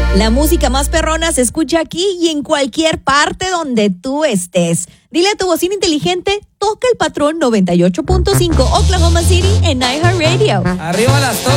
La música más perrona se escucha aquí y en cualquier parte donde tú estés. Dile a tu bocina inteligente, toca el patrón 98.5 Oklahoma City en iHeartRadio. Arriba las